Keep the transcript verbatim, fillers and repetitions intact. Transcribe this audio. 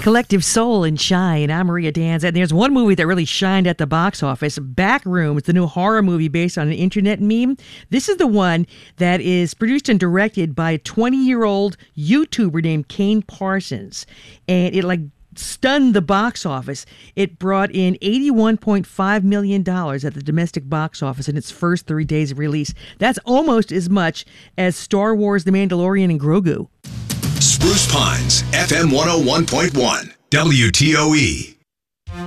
Collective Soul and Shine. I'm Maria Danza. And there's one movie that really shined at the box office. Backrooms, the new horror movie based on an internet meme. This is the one that is produced and directed by a twenty-year-old YouTuber named Kane Parsons. And it like stunned the box office. It brought in eighty-one point five million dollars at the domestic box office in its first three days of release. That's almost as much as Star Wars, The Mandalorian, and Grogu. Spruce Pines, F M one oh one point one, W T O E.